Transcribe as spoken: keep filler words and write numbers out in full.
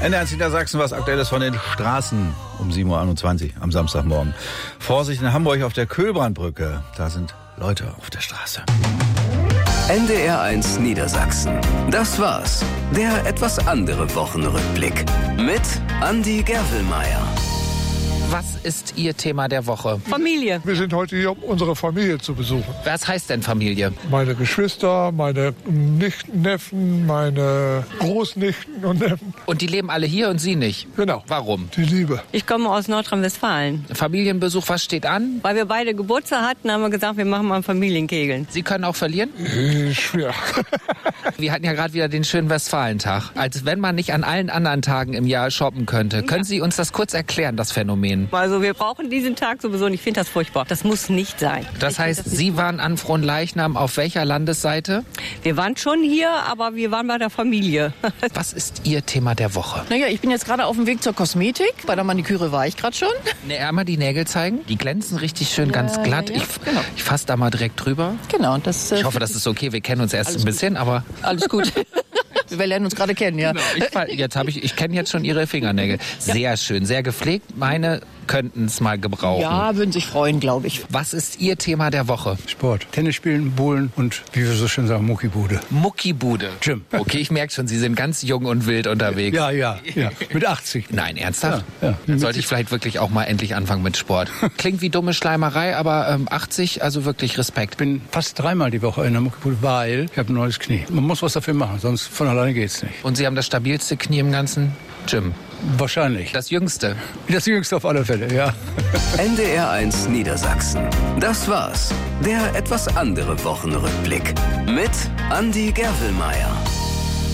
N D R Niedersachsen, was Aktuelles von den Straßen um sieben Uhr einundzwanzig am Samstagmorgen. Vorsicht in Hamburg auf der Köhlbrandbrücke. Da sind Leute auf der Straße. N D R eins Niedersachsen. Das war's. Der etwas andere Wochenrückblick. Mit Andi Gervelmeier. Was ist Ihr Thema der Woche? Familie. Wir sind heute hier, um unsere Familie zu besuchen. Was heißt denn Familie? Meine Geschwister, meine Nichten, Neffen, meine Großnichten und Neffen. Und die leben alle hier und Sie nicht? Genau. Warum? Die Liebe. Ich komme aus Nordrhein-Westfalen. Familienbesuch, was steht an? Weil wir beide Geburtstag hatten, haben wir gesagt, wir machen mal einen Familienkegeln. Sie können auch verlieren? Äh, schwer. Wir hatten ja gerade wieder den schönen Westfalentag. Als wenn man nicht an allen anderen Tagen im Jahr shoppen könnte. Können Sie uns das kurz erklären, das Phänomen? Also wir brauchen diesen Tag sowieso und ich finde das furchtbar. Das muss nicht sein. Das heißt, Sie waren an Fronleichnam auf welcher Landesseite? Wir waren schon hier, aber wir waren bei der Familie. Was ist Ihr Thema der Woche? Naja, ich bin jetzt gerade auf dem Weg zur Kosmetik. Bei der Maniküre war ich gerade schon. Ne, einmal die Nägel zeigen. Die glänzen richtig schön, Ja, ganz glatt. ja, ja. Ich, Genau. ich fasse da mal direkt drüber. Genau. Das, äh, Ich hoffe, das ist okay. Wir kennen uns erst Alles ein bisschen, aber... Alles gut. Wir lernen uns gerade kennen, ja. Ich, fall- jetzt habe ich, ich kenne jetzt schon Ihre Fingernägel. Sehr schön, sehr gepflegt. Meine könnten es mal gebrauchen. Ja, würden sich freuen, glaube ich. Was ist Ihr Thema der Woche? Sport. Tennis spielen, Bowlen und, wie wir so schön sagen, Muckibude. Muckibude. Gym. Okay, ich merke schon, Sie sind ganz jung und wild unterwegs. Ja, ja, ja. Mit achtzig. Nein, ernsthaft? Ja, ja. Dann sollte ich vielleicht wirklich auch mal endlich anfangen mit Sport. Klingt wie dumme Schleimerei, aber ähm, achtzig, also wirklich Respekt. Ich bin fast dreimal die Woche in der Muckibude, weil ich habe ein neues Knie. Man muss was dafür machen, sonst von alleine geht's nicht. Und Sie haben das stabilste Knie im ganzen Gym. Wahrscheinlich. Das jüngste. Das jüngste auf alle Fälle, ja. N D R eins Niedersachsen. Das war's. Der etwas andere Wochenrückblick. Mit Andi Gervelmeier.